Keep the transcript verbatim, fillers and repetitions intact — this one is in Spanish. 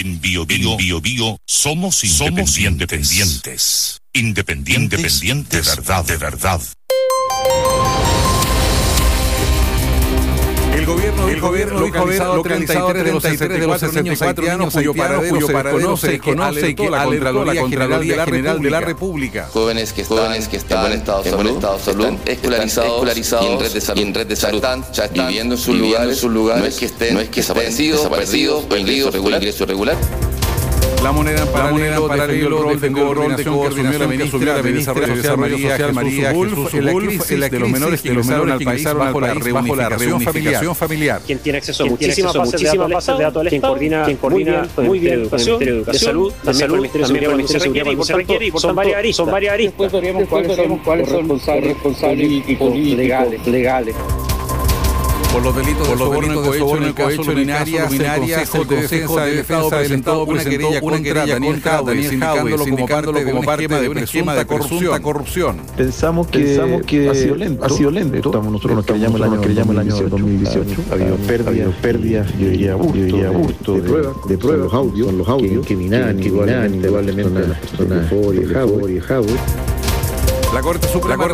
En Bio Bio, Bio, Bio somos independientes. Independientes. Independientes de verdad, de verdad. El gobierno, el gobierno dijo haber localizado a treinta y tres de los sesenta y cuatro haitianos cuyo paradero se desconoce y conoce y que la Contraloría General de la República. Jóvenes que están, que están en buen estado de salud, estado de salud están escolarizados, escolarizados y en red de salud, y en red de salud están, ya están viviendo en sus lugares, sus lugares, no es que estén, no es que desaparecidos, desaparecidos, o ingreso regular, ingreso regular. La moneda en paralelo, paralelo defendió el rol de coordinación que asumió la ministra de Desarrollo Social María Jesús Ulf en la crisis de los menores que ingresaron al país bajo la reunificación familiar. Quien tiene acceso a muchísimas bases de datos del Estado, quien coordina muy bien el Ministerio de Educación, también por el Ministerio de Seguridad cuando se requiere, y por tanto son varias aristas. Después veremos cuáles son los responsables políticos legales. Por los delitos de soborno cohecho en el caso Luminaria, el Consejo de Defensa del Estado una querella contra Daniel Jaude, sindicándolo como parte de un esquema de corrupción. Pensamos que, Pensamos que ha sido lento. Ha sido lento. Estamos, nosotros nos creyamos el año, el año dos mil dieciocho. Ha habido pérdidas, pérdidas, yo diría hurto, yo diría hurto de, de pruebas, de pruebas, los audios, con los audios que minaban indudablemente a las personas de Jaude. La Corte Suprema